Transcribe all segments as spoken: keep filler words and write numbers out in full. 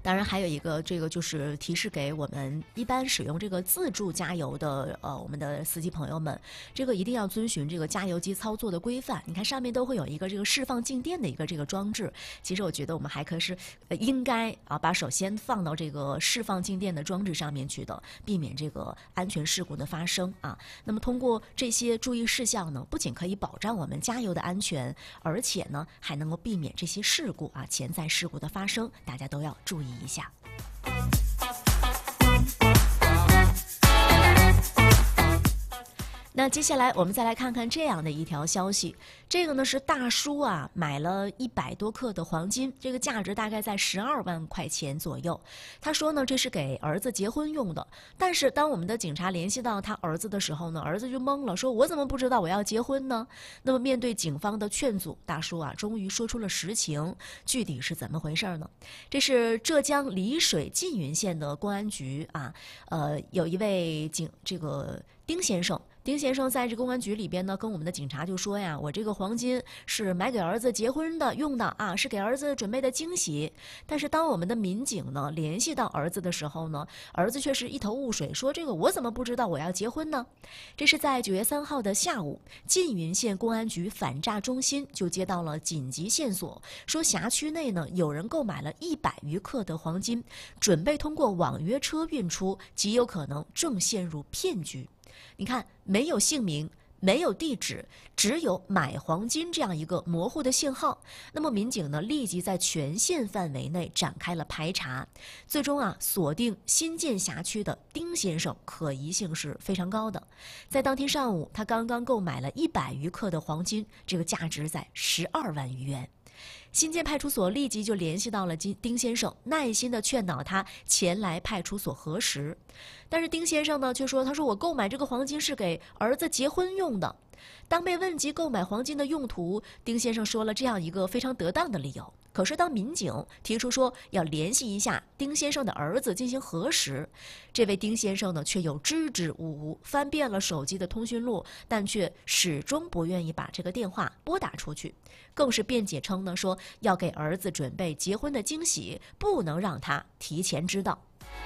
当然还有一个这个就是提示给我们一般使用这个自助加油的呃我们的司机朋友们，这个一定要遵循这个加油机操作的规范。你看上面都会有一个这个释放静电的一个这个装置，其实我觉得我们还可是、呃、应该啊把手先放到这个释放静电的装置上面去的，避免这个安全事故的发生啊。那么通过这些注意事项呢，不仅可以保障我们加油的安全，而且呢还能够避免这些事故啊潜在事故的发生，大家都要注意一下。那接下来我们再来看看这样的一条消息，这个呢是大叔啊买了一百多克的黄金，这个价值大概在十二万块钱左右。他说呢这是给儿子结婚用的，但是当我们的警察联系到他儿子的时候呢，儿子就懵了，说我怎么不知道我要结婚呢？那么面对警方的劝阻，大叔啊终于说出了实情，具体是怎么回事呢？这是浙江丽水缙云县的公安局啊，呃有一位警这个丁先生。丁先生在这公安局里边呢，跟我们的警察就说呀，我这个黄金是买给儿子结婚的用的啊，是给儿子准备的惊喜。但是当我们的民警呢联系到儿子的时候呢，儿子却是一头雾水，说这个我怎么不知道我要结婚呢？这是在九月三号的下午，缙云县公安局反诈中心就接到了紧急线索，说辖区内呢有人购买了一百余克的黄金，准备通过网约车运出，极有可能正陷入骗局。你看，没有姓名，没有地址，只有买黄金这样一个模糊的信号。那么民警呢，立即在全县范围内展开了排查，最终啊，锁定新建辖区的丁先生可疑性是非常高的。在当天上午，他刚刚购买了一百余克的黄金，这个价值在十二万余元。新建派出所立即就联系到了丁先生，耐心地劝导他前来派出所核实。但是丁先生呢却说，他说我购买这个黄金是给儿子结婚用的。当被问及购买黄金的用途，丁先生说了这样一个非常得当的理由。可是当民警提出说要联系一下丁先生的儿子进行核实，这位丁先生呢却又支支吾吾，翻遍了手机的通讯录，但却始终不愿意把这个电话拨打出去，更是辩解称呢说要给儿子准备结婚的惊喜，不能让他提前知道。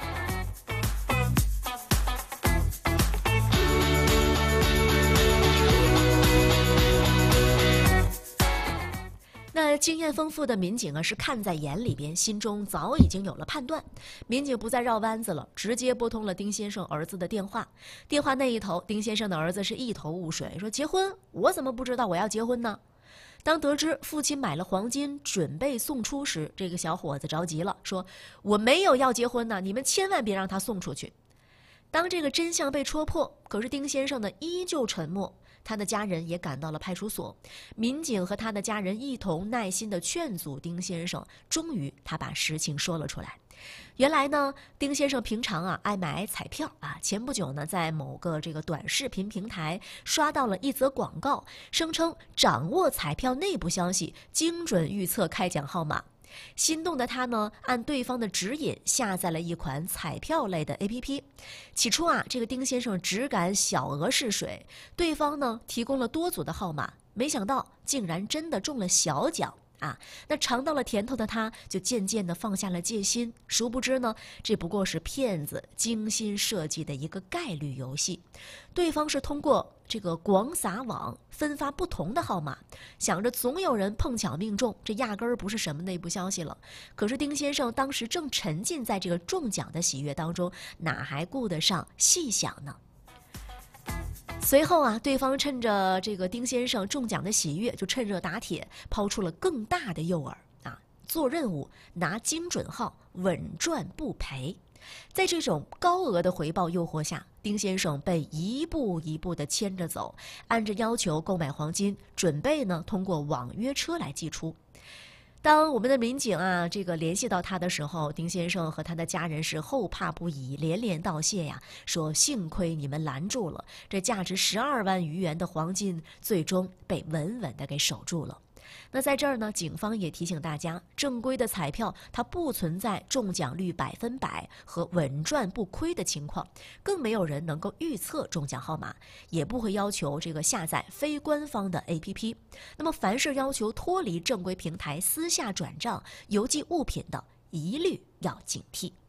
那经验丰富的民警啊，是看在眼里边，心中早已经有了判断。民警不再绕弯子了，直接拨通了丁先生儿子的电话。电话那一头，丁先生的儿子是一头雾水，说结婚？我怎么不知道我要结婚呢？当得知父亲买了黄金准备送出时，这个小伙子着急了，说我没有要结婚呢，你们千万别让他送出去。当这个真相被戳破，可是丁先生呢依旧沉默。他的家人也赶到了派出所，民警和他的家人一同耐心地劝阻丁先生，终于他把实情说了出来。原来呢，丁先生平常啊爱买彩票啊，前不久呢在某个这个短视频平台刷到了一则广告，声称掌握彩票内部消息，精准预测开奖号码。心动的他呢，按对方的指引下载了一款彩票类的 A P P。起初啊，这个丁先生只敢小额试水，对方呢提供了多组的号码，没想到竟然真的中了小奖啊！那尝到了甜头的他，就渐渐地放下了戒心。殊不知呢，这不过是骗子精心设计的一个概率游戏。对方是通过这个广撒网分发不同的号码，想着总有人碰巧命中，这压根儿不是什么内部消息了。可是丁先生当时正沉浸在这个中奖的喜悦当中，哪还顾得上细想呢？随后啊，对方趁着这个丁先生中奖的喜悦，就趁热打铁，抛出了更大的诱饵啊！做任务拿精准号，稳赚不赔。在这种高额的回报诱惑下，丁先生被一步一步地牵着走，按着要求购买黄金，准备呢通过网约车来寄出。当我们的民警啊这个联系到他的时候，丁先生和他的家人是后怕不已，连连道谢呀，说幸亏你们拦住了，这价值十二万余元的黄金最终被稳稳地给守住了。那在这儿呢，警方也提醒大家，正规的彩票它不存在中奖率百分百和稳赚不亏的情况，更没有人能够预测中奖号码，也不会要求这个下载非官方的 A P P。那么凡是要求脱离正规平台私下转账、邮寄物品的， 一律要警惕。